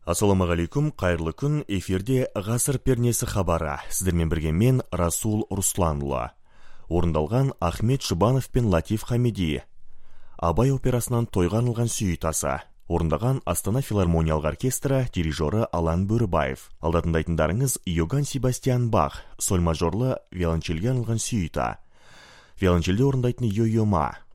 Ассаламағалейкум, қайырлы күн, эфирде ғасыр пернесі хабары. Сіздермен бірге мен Расул Русланұлы. Орындалған Ахмет Жұбанов пен Латиф Хамиди. Абай операсынан тойға арналған сүйітасы. Орындаған Астана филармониялық оркестрі, дирижері Алан Бөрібаев. Алда тыңдайтындарыңыз Йоган Себастьян Бах, соль мажорлы виолончельге арналған сүйіті. Виолончельде орындайтын Йо-Йо Ма.